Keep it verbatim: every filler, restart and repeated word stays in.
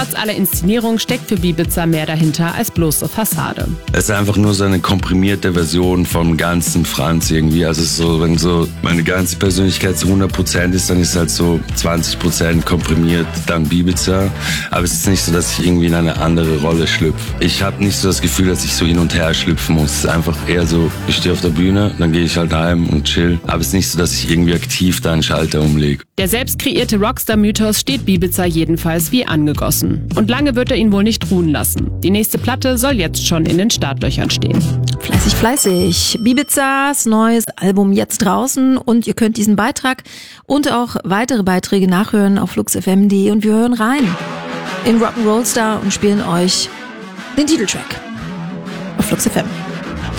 Trotz aller Inszenierung steckt für Bibiza mehr dahinter als bloße Fassade. Es ist einfach nur so eine komprimierte Version vom ganzen Franz irgendwie. Also es ist so, wenn so meine ganze Persönlichkeit zu hundert Prozent ist, dann ist halt so zwanzig Prozent komprimiert dann Bibiza. Aber es ist nicht so, dass ich irgendwie in eine andere Rolle schlüpfe. Ich habe nicht so das Gefühl, dass ich so hin und her schlüpfen muss. Es ist einfach eher so, ich stehe auf der Bühne, dann gehe ich halt heim und chill. Aber es ist nicht so, dass ich irgendwie aktiv da einen Schalter umlege. Der selbst kreierte Rockstar-Mythos steht Bibiza jedenfalls wie angegossen. Und lange wird er ihn wohl nicht ruhen lassen. Die nächste Platte soll jetzt schon in den Startlöchern stehen. Fleißig, fleißig. Bibizas neues Album jetzt draußen und ihr könnt diesen Beitrag und auch weitere Beiträge nachhören auf flux f m punkt d und wir hören rein in Rock'n'Roll Star und spielen euch den Titeltrack auf flux f m.